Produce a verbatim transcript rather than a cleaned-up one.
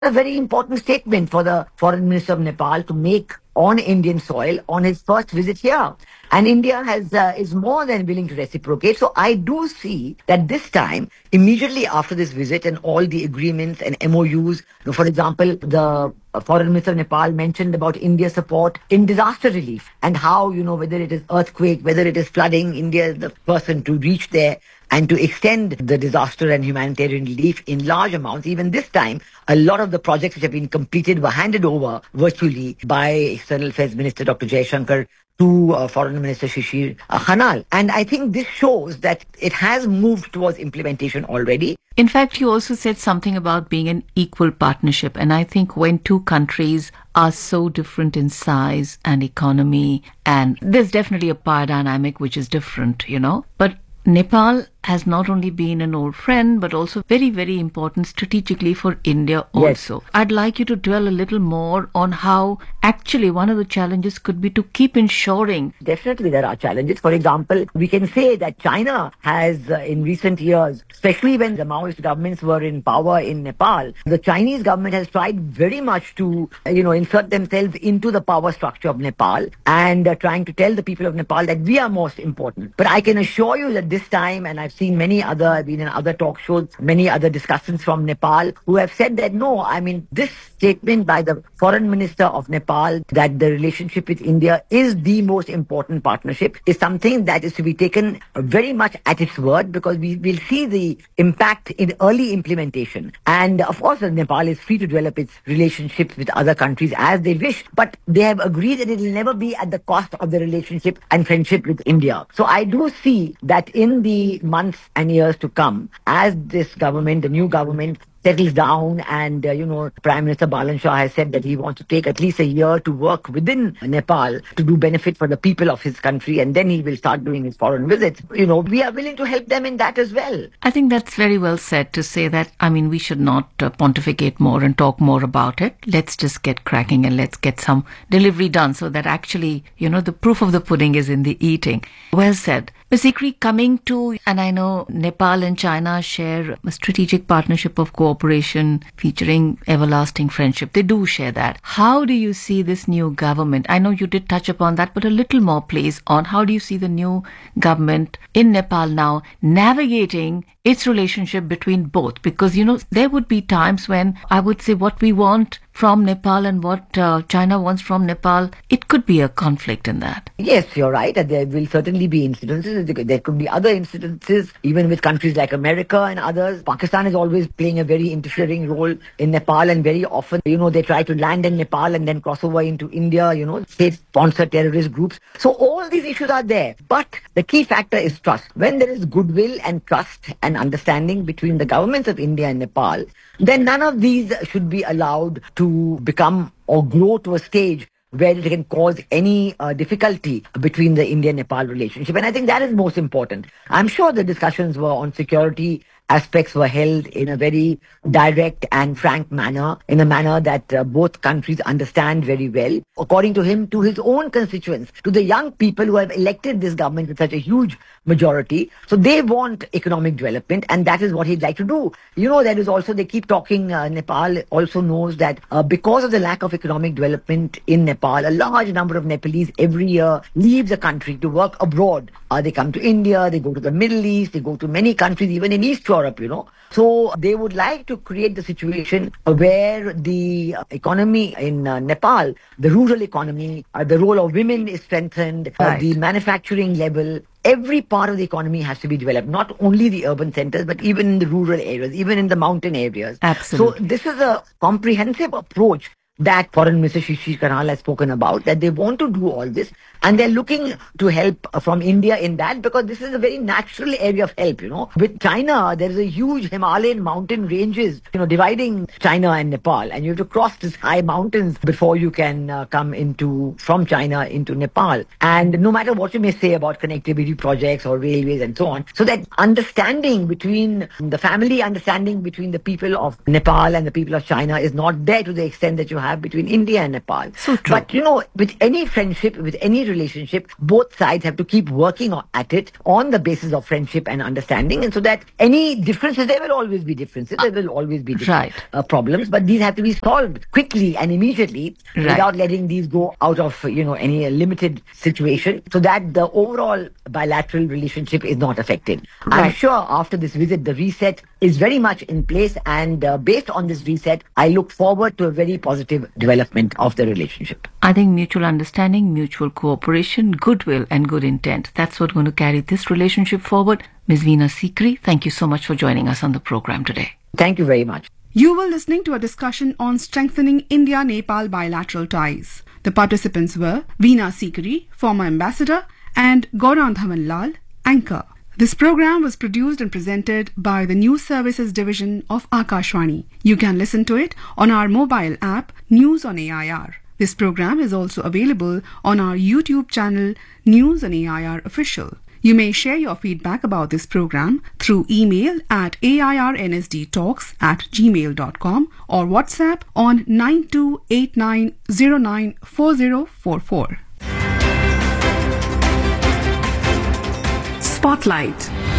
A very important statement for the foreign minister of Nepal to make on Indian soil on his first visit here. And India has uh, is more than willing to reciprocate. So I do see that this time, immediately after this visit and all the agreements and M O Us, you know, for example, the uh, foreign minister of Nepal mentioned about India's support in disaster relief and how, you know, whether it is earthquake, whether it is flooding, India is the person to reach there and to extend the disaster and humanitarian relief in large amounts. Even this time, a lot of the projects which have been completed were handed over virtually by External Affairs Minister Doctor Jaishankar to uh, Foreign Minister Shishir uh, Khanal. And I think this shows that it has moved towards implementation already. In fact, you also said something about being an equal partnership. And I think when two countries are so different in size and economy, and there's definitely a power dynamic which is different, you know, but Nepal has not only been an old friend, but also very, very important strategically for India also. Yes. I'd like you to dwell a little more on how actually one of the challenges could be to keep ensuring. Definitely there are challenges. For example, we can say that China has uh, in recent years, especially when the Maoist governments were in power in Nepal, the Chinese government has tried very much to, uh, you know, insert themselves into the power structure of Nepal and uh, trying to tell the people of Nepal that we are most important. But I can assure you that this time, and I've seen many other, I've been in other talk shows, many other discussants from Nepal who have said that no, I mean, this statement by the foreign minister of Nepal that the relationship with India is the most important partnership is something that is to be taken very much at its word, because we will see the impact in early implementation. And of course, Nepal is free to develop its relationships with other countries as they wish, but they have agreed that it will never be at the cost of the relationship and friendship with India. So I do see that in the months and years to come, as this government, the new government, settles down and, uh, you know, Prime Minister Balan Shah has said that he wants to take at least a year to work within Nepal to do benefit for the people of his country, and then he will start doing his foreign visits. You know, we are willing to help them in that as well. I think that's very well said to say that, I mean, we should not uh, pontificate more and talk more about it. Let's just get cracking and let's get some delivery done so that actually, you know, the proof of the pudding is in the eating. Well said. Miz Sikri, coming to, and I know Nepal and China share a strategic partnership of cooperation featuring everlasting friendship. They do share that. How do you see this new government? I know you did touch upon that, but a little more please on how do you see the new government in Nepal now navigating its relationship between both? Because, you know, there would be times when I would say what we want from Nepal and what uh, China wants from Nepal, it could be a conflict in that. Yes, you're right. There will certainly be incidences. There could be other incidences, even with countries like America and others. Pakistan is always playing a very interfering role in Nepal, and very often, you know, they try to land in Nepal and then cross over into India, you know, state-sponsored terrorist groups. So all these issues are there. But the key factor is trust. When there is goodwill and trust and understanding between the governments of India and Nepal, then none of these should be allowed to become or grow to a stage where it can cause any uh, difficulty between the India-Nepal relationship. And I think that is most important. I'm sure the discussions were on security aspects were held in a very direct and frank manner, in a manner that uh, both countries understand very well. According to him, to his own constituents, to the young people who have elected this government with such a huge majority. So they want economic development, and that is what he'd like to do. You know, there is also, they keep talking, uh, Nepal also knows that uh, because of the lack of economic development in Nepal, a large number of Nepalese every year leave the country to work abroad. Uh, they come to India, they go to the Middle East, they go to many countries, even in East Europe, you know. So they would like to create the situation where the economy in uh, Nepal, the rural economy, uh, the role of women is strengthened, uh, right. The manufacturing level, every part of the economy has to be developed, not only the urban centers, but even in the rural areas, even in the mountain areas. Absolutely. So this is a comprehensive approach that Foreign Minister Shishir Khanal has spoken about, that they want to do all this, and they're looking to help from India in that, because this is a very natural area of help, you know. With China, there is a huge Himalayan mountain ranges, you know, dividing China and Nepal, and you have to cross these high mountains before you can uh, come into, from China into Nepal. And no matter what you may say about connectivity projects or railways and so on, so that understanding between, the family understanding between the people of Nepal and the people of China is not there to the extent that you have have between India and Nepal. So true. But, you know, with any friendship, with any relationship, both sides have to keep working on, at it on the basis of friendship and understanding. And so that any differences, there will always be differences. There will always be different, Right. uh, problems. But these have to be solved quickly and immediately Right. without letting these go out of, you know, any limited situation so that the overall bilateral relationship is not affected. I'm Right. sure after this visit, the reset is very much in place. And uh, based on this reset, I look forward to a very positive development of the relationship. I think mutual understanding, mutual cooperation, goodwill and good intent. That's what's going to carry this relationship forward. Miz Veena Sikri, thank you so much for joining us on the program today. Thank you very much. You were listening to a discussion on strengthening India-Nepal bilateral ties. The participants were Veena Sikri, former ambassador, and Gaurang Dhawan Lal, anchor. This program was produced and presented by the News Services Division of Akashvani. You can listen to it on our mobile app, News on A I R. This program is also available on our YouTube channel, News on A I R Official. You may share your feedback about this program through email at airnsdtalks at gmail dot com or WhatsApp on nine two eight nine zero nine four zero four four. Spotlight.